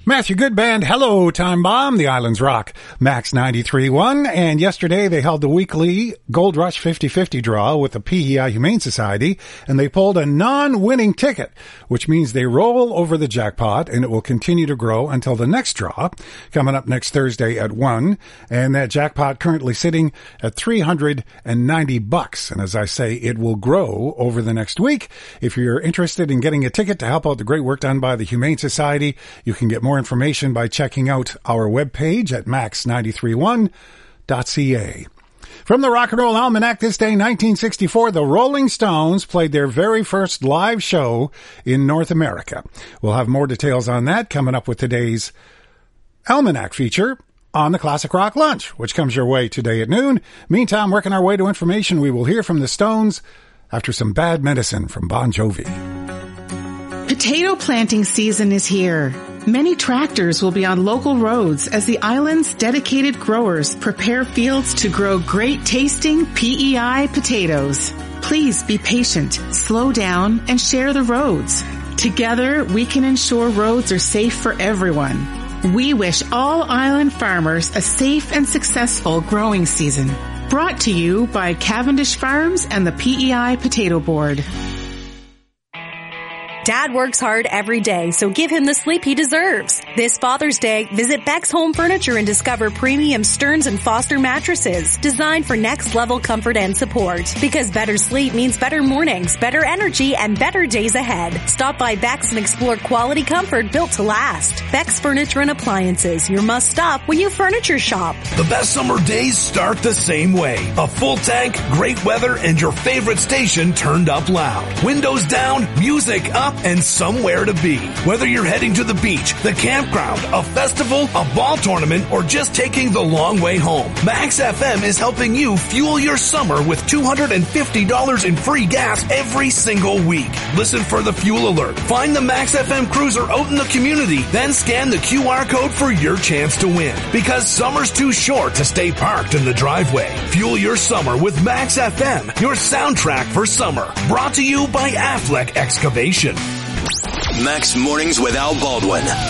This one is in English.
Matthew Goodband, hello, Time Bomb, the Islands Rock, Max 93.1, and yesterday they held the weekly Gold Rush 50-50 draw with the PEI Humane Society, and they pulled a non-winning ticket, which means they roll over the jackpot, and it will continue to grow until the next draw, coming up next Thursday at 1, and that jackpot currently sitting at $390, and as I say, it will grow over the next week. If you're interested in getting a ticket to help out the great work done by the Humane Society, you can get more information by checking out our webpage at max931.ca. From the Rock and Roll Almanac, this day, 1964, the Rolling Stones played their very first live show in North America. We'll have more details on that coming up with today's Almanac feature on the Classic Rock Lunch, which comes your way today at noon. Meantime, working our way to information, we will hear from the Stones after some Bad Medicine from Bon Jovi. Potato planting season is here. Many tractors will be on local roads as the island's dedicated growers prepare fields to grow great tasting PEI potatoes. Please be patient, slow down, and share the roads. Together, we can ensure roads are safe for everyone. We wish all island farmers a safe and successful growing season. Brought to you by Cavendish Farms and the PEI Potato Board. Dad works hard every day, so give him the sleep he deserves. This Father's Day, visit Beck's Home Furniture and discover premium Stearns & Foster mattresses designed for next-level comfort and support. Because better sleep means better mornings, better energy, and better days ahead. Stop by Beck's and explore quality comfort built to last. Beck's Furniture and Appliances, your must-stop when you furniture shop. The best summer days start the same way. A full tank, great weather, and your favorite station turned up loud. Windows down, music up, and somewhere to be. Whether you're heading to the beach, the campground, a festival, a ball tournament, or just taking the long way home, Max FM is helping you fuel your summer with $250 in free gas every single week. Listen for the fuel alert. Find the Max FM cruiser out in the community, then scan the QR code for your chance to win. Because summer's too short to stay parked in the driveway. Fuel your summer with Max FM, your soundtrack for summer. Brought to you by Affleck Excavation. Max Mornings with Al Baldwin.